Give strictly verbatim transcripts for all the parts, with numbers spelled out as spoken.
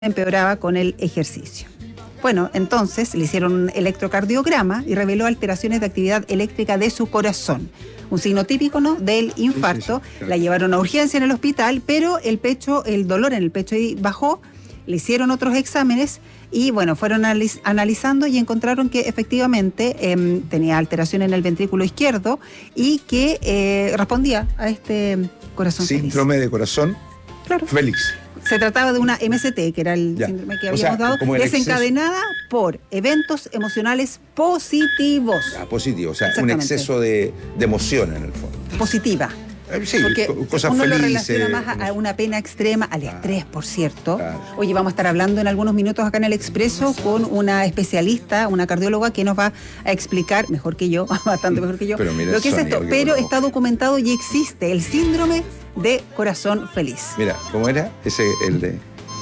empeoraba con el ejercicio. Bueno, entonces le hicieron un electrocardiograma y reveló alteraciones de actividad eléctrica de su corazón. Un signo típico, ¿no?, del infarto. Sí, sí, sí. La llevaron a urgencia en el hospital, pero el pecho, el dolor en el pecho bajó, le hicieron otros exámenes y bueno, fueron analizando y encontraron que efectivamente eh, tenía alteración en el ventrículo izquierdo y que eh, respondía a este corazón feliz. Síndrome de corazón claro. feliz. Se trataba de una M S T, que era el ya. síndrome que habíamos o sea, dado, desencadenada exceso... por eventos emocionales positivos. Ah, positivo, o sea, un exceso de, de emoción en el fondo. Positiva. Eh, sí, porque cosas uno felices, lo relaciona más a una pena extrema, al estrés, por cierto. Claro. Oye, vamos a estar hablando en algunos minutos acá en El Expreso con una especialista, una cardióloga, que nos va a explicar, mejor que yo, bastante mejor que yo, pero mira, lo que es esto. Pero bueno. está documentado y existe el síndrome de corazón feliz. Mira, ¿cómo era? Ese, el de...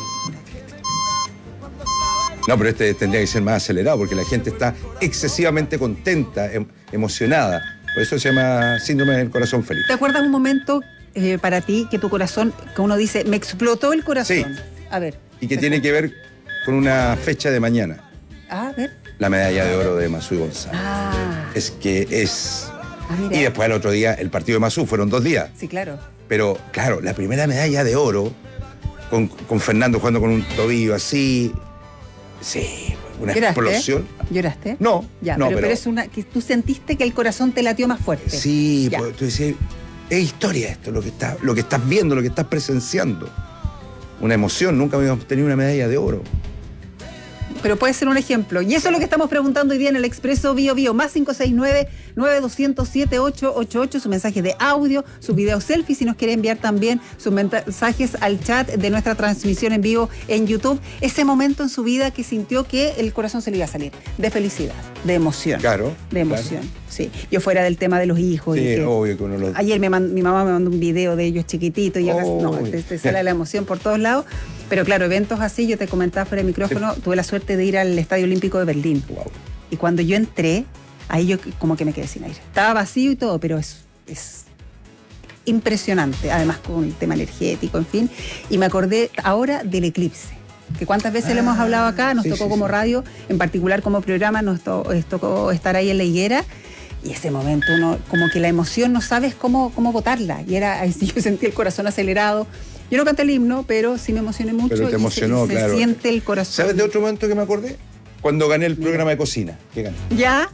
No, pero este tendría que ser más acelerado porque la gente está excesivamente contenta, em, emocionada. Por eso se llama síndrome del corazón feliz. ¿Te acuerdas un momento eh, para ti que tu corazón, que uno dice, me explotó el corazón? Sí. A ver. Y que tiene que ver con una fecha de mañana. Ah, a ver. La medalla de oro de Masú y González. Ah. Es que es... Ah, mira. Y después al otro día, el partido de Masú, fueron dos días. Sí, claro. Pero, claro, la primera medalla de oro, con, con Fernando jugando con un tobillo así, sí, una ¿Lloraste? explosión. ¿Lloraste? No, ya, no, pero, pero, pero es una que tú sentiste que el corazón te latió más fuerte. Sí, pues, tú decías, es historia esto, lo que, está, lo que estás viendo, lo que estás presenciando. Una emoción, nunca habíamos tenido una medalla de oro. Pero puede ser un ejemplo. Y eso es lo que estamos preguntando hoy día en el Expreso Bio Bio. Más cinco seis nueve, nueve dos cero cero, siete ocho ocho ocho. Su mensaje de audio, su video selfie. Si nos quiere enviar también sus mensajes al chat de nuestra transmisión en vivo en YouTube. Ese momento en su vida que sintió que el corazón se le iba a salir. De felicidad, de emoción. Claro. De emoción, claro. Sí. Yo fuera del tema de los hijos. Sí, y que obvio que uno lo... Ayer me mand... mi mamá me mandó un video de ellos chiquititos y acá, oh, no, te, te sale la emoción por todos lados. Pero claro, eventos así, yo te comentaba fuera de micrófono, sí. Tuve la suerte de ir al Estadio Olímpico de Berlín. Wow. Y cuando yo entré, ahí yo como que me quedé sin aire. Estaba vacío y todo, pero es, es impresionante, además con el tema energético, en fin. Y me acordé ahora del eclipse, que cuántas veces ah, le hemos hablado acá, nos sí, tocó sí, como sí. radio, en particular como programa, nos to, tocó estar ahí en la higuera. Y ese momento uno, como que la emoción no sabes cómo, cómo botarla. Y era, ahí sí yo sentí el corazón acelerado. Yo no canté el himno, pero sí me emocioné mucho. Pero te emocionó, y se, claro. Se siente el corazón. ¿Sabes de otro momento que me acordé? Cuando gané el programa de cocina. ¿Qué gané? ¿Ya?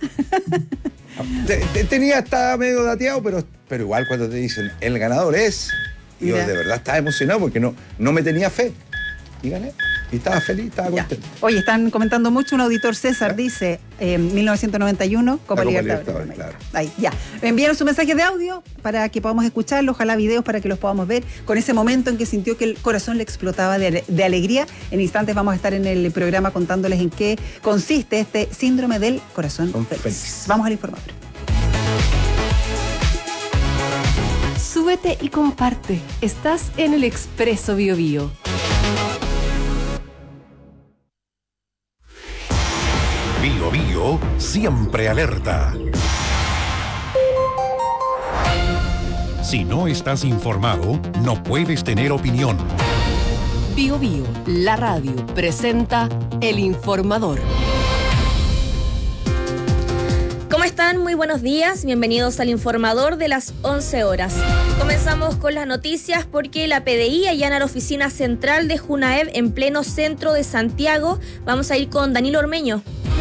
Tenía, estaba medio dateado, pero, pero igual cuando te dicen el ganador es... Y yo de verdad estaba emocionado porque no, no me tenía fe. Y gané. Y estaba feliz, estaba contento. Ya. Oye, están comentando mucho, un auditor César ¿Eh? dice, eh, mil novecientos noventa y uno, Copa, Copa Libertadores. Libertadores claro. Ahí, ya. Envíanos su mensaje de audio para que podamos escucharlo, ojalá videos para que los podamos ver, con ese momento en que sintió que el corazón le explotaba de, de alegría. En instantes vamos a estar en el programa contándoles en qué consiste este síndrome del corazón feliz. feliz. Vamos al informador. Súbete y comparte. Estás en el Expreso Bio Bio. Bio Bio, siempre alerta. Si no estás informado, no puedes tener opinión. Bio Bio, la radio, presenta El Informador. ¿Cómo están? Muy buenos días. Bienvenidos al Informador de las once horas. Comenzamos con las noticias porque la P D I allana la oficina central de Junaev en pleno centro de Santiago. Vamos a ir con Danilo Ormeño.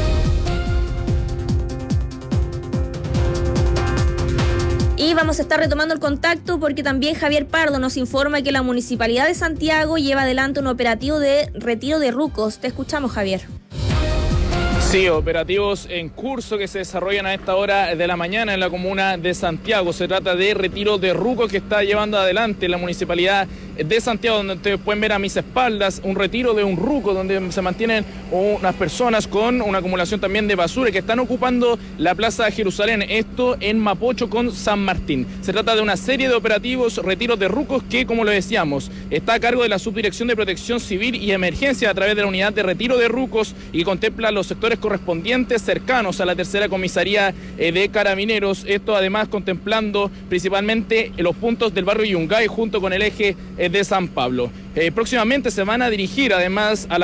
Y vamos a estar retomando el contacto porque también Javier Pardo nos informa que la Municipalidad de Santiago lleva adelante un operativo de retiro de rucos. Te escuchamos, Javier. Sí, operativos en curso que se desarrollan a esta hora de la mañana en la comuna de Santiago. Se trata de retiro de rucos que está llevando adelante la Municipalidad de Santiago, donde ustedes pueden ver a mis espaldas un retiro de un ruco donde se mantienen unas personas con una acumulación también de basura que están ocupando la Plaza de Jerusalén, esto en Mapocho con San Martín. Se trata de una serie de operativos, retiros de rucos que, como lo decíamos, está a cargo de la Subdirección de Protección Civil y Emergencia a través de la Unidad de Retiro de Rucos y contempla los sectores correspondientes cercanos a la tercera comisaría eh, de Carabineros, esto además contemplando principalmente los puntos del barrio Yungay junto con el eje eh, de San Pablo. Eh, próximamente se van a dirigir además a la